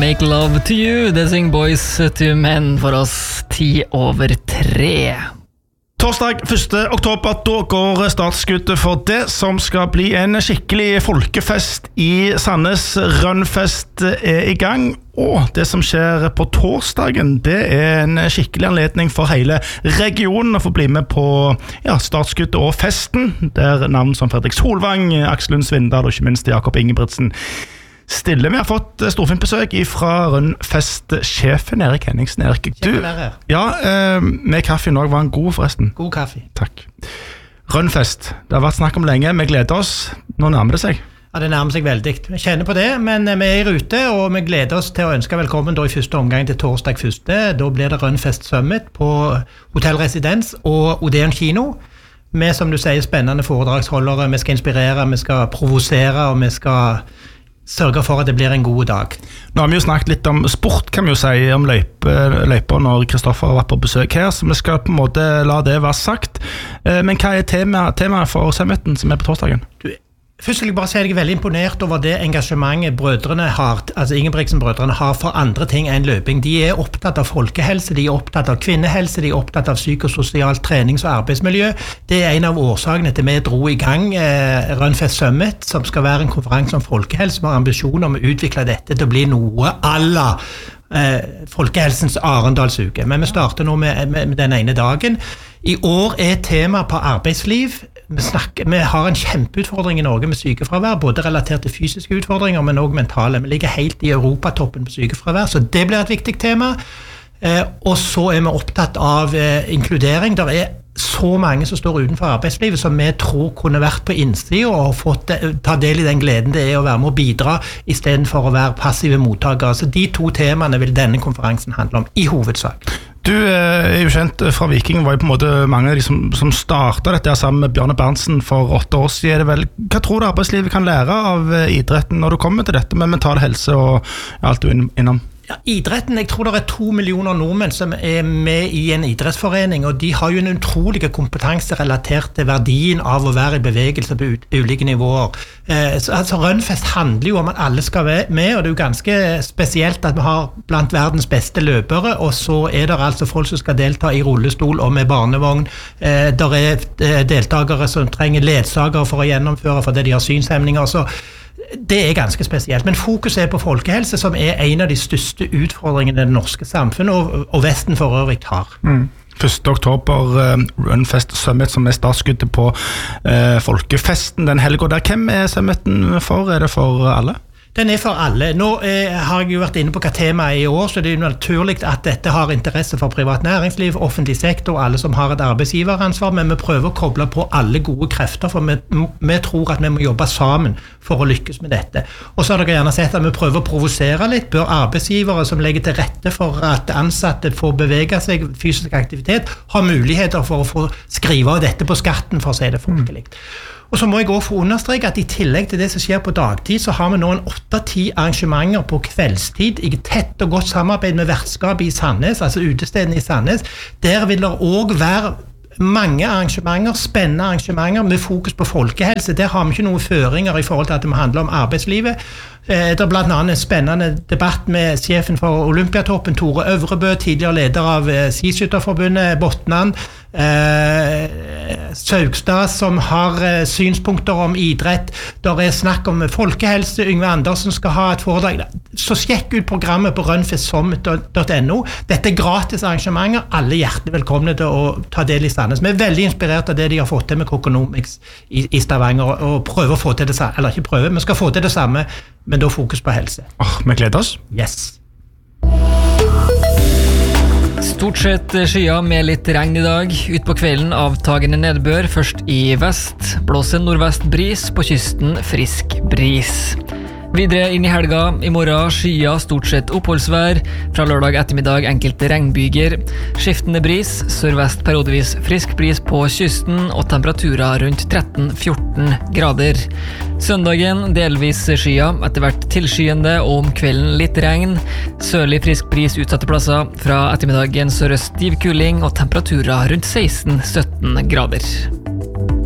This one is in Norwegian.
Make Love to You. Det synger Boys to Men for oss 2:10. Torsdag 1. oktober, da går startskuddet for det som skal bli en skikkelig folkefest i Sandnes. Rønnfest er i gang, og det som skjer på torsdagen, det er en skikkelig anledning for hele regionen å få bli med på startskuddet og festen, der navn som Fredrik Solvang, Aksel Lund Svindal og ikke minst Jakob Ingebrigtsen stille. Vi har fått storfint besøk fra Rønnfest-sjefen Erik Henningsen. Erik, med kaffe nå var en god forresten. God kaffe. Takk. Rønnfest, det har vært snakk om lenge, vi gleder oss. Nå nærmer det seg. Ja, det nærmer seg veldig. Vi kjenner på det, men vi er i rute, og vi gleder oss til å ønske velkommen da i første omgang til torsdag 1. Da blir det Rønnfest Summit på Hotell Residens og Odeon Kino. Med, som du sier, spennende foredragsholdere. Vi skal inspirere, vi skal provosere, og vi skal sørge for at det blir en god dag. Nå har vi jo snakket litt om sport, kan vi jo si, om løyper når Kristoffer har vært på besøk her, så vi skal på en måte la det være sagt. Men hva er temaet for summiten som er på torsdagen? Først vil jeg bare si at jeg er veldig imponert over det engasjementet brødrene har, altså Ingebrigtsen-brødrene har for andre ting enn løping. De er opptatt av folkehelse, de er opptatt av kvinnehelse, de er opptatt av psykososialt trenings- og arbeidsmiljø. Det er en av årsakene til vi dro i gang Rønnfest Summit, som skal være en konferanse om folkehelse med ambisjon om å utvikle dette til å bli noe à la folkehelsens Arendalsuke. Men vi starter nå med den ene dagen. I år er tema på arbeidsliv. Vi har en kjempeutfordring i Norge med sykefravær, både relatert til fysiske utfordringer, men også mentale. Vi ligger helt i europatoppen på sykefravær, så det blir et viktig tema. Og så er vi opptatt av inkludering. Det er så mange som står utenfor arbeidslivet som vi tror kunne vært på innsiden og fått ta del i den gleden det er å være med å bidra i stedet for å være passive mottakere. Så de to temaene vil denne konferansen handle om i hovedsak. Du er jo kjent fra Viking, var jo på en måte mange av de som startet dette sammen med Bjarne Berntsen for 8 år siden. Hva tror du arbeidslivet kan lære av idretten når du kommer til dette med mental helse og alt du er innom? Ja, idretten, jeg tror det er 2 millioner nordmenn som er med i en idrettsforening, og de har jo en utrolig kompetanse relatert til verdien av å være i bevegelse på ulike nivåer. Altså Rønnfest handler jo om at alle skal være med, og det er jo ganske spesielt at vi har blant verdens beste løpere, og så er det altså folk som skal delta i rullestol og med barnevogn. Der er deltakere som trenger ledsagere for å gjennomføre fordi de har synshemninger, så det er ganske spesielt, men fokuset er på folkehelse, som er en av de største utfordringene det norske samfunnet og Vesten for øvrig har. 1. oktober, Rønnfest Summit, som er startskuddet på folkefesten den helgen der. Hvem er summiten for? Er det for alle? Den er for alle. Nå har jeg jo vært inne på hva temaet er i år, så det er jo naturlig at dette har interesse for privat næringsliv, offentlig sektor, alle som har et arbeidsgiveransvar, men vi prøver å koble på alle gode krefter, for vi tror at vi må jobbe sammen for å lykkes med dette. Og så har dere gjerne sett at vi prøver å provosere litt. Bør arbeidsgivere som legger til rette for at ansatte får bevege seg, fysisk aktivitet, ha muligheter for å få skrive av dette på skatten, for å si det folkelig. Og så må jeg også få understreke at i tillegg til det som skjer på dagtid, så har vi nå en 8-10 arrangementer på kveldstid i tett og godt samarbeid med vertskapet i Sandnes, altså utestedene i Sandnes. Der vil det også være mange arrangementer, spennende arrangementer med fokus på folkehelse. Der har vi ikke noen føringer i forhold til at det må handle om arbeidslivet. Det er blant annet en spennende debatt med sjefen for Olympiatoppen, Tore Øvrebø, tidligere leder av Skiskytterforbundet, Botnan, Saugstad, som har synspunkter om idrett. Der er snakk om folkehelse. Yngve Andersen skal ha et foredrag. Så sjekk ut programmet på rønnfestsummit.no. Dette er gratis arrangementer. Alle hjertelig velkomne til å ta del i Sandnes. Vi er veldig inspirert av det de har fått til med Kokonomics i Stavanger, og prøver å få til det samme, eller ikke prøve, vi skal få til det samme, men da fokus på helse. Vi gleder oss. Yes. Stort sett skyer med litt regn i dag. Ut på kvelden avtagende nedbør, først i vest. Blåser nordvest bris, på kysten frisk bris. Videre inn i helga, i morgen skyer stort sett oppholdsvær. Fra lørdag ettermiddag enkelte regnbyger. Skiftende bris, sørvest periodevis frisk bris på kysten og temperaturer rundt 13-14 grader. Søndagen delvis skyer, etter hvert tilskyende og om kvelden litt regn. Sørlig frisk bris utsatte plasser. Fra ettermiddagen sørøst stiv kuling og temperaturer rundt 16-17 grader.